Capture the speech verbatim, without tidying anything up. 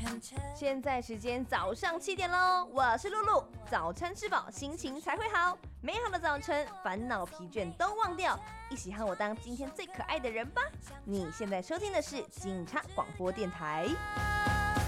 现在时间早上七点喽，我是露露，早餐吃饱心情才会好，美好的早晨，烦恼疲倦都忘掉，一起和我当今天最可爱的人吧。你现在收听的是警察广播电台。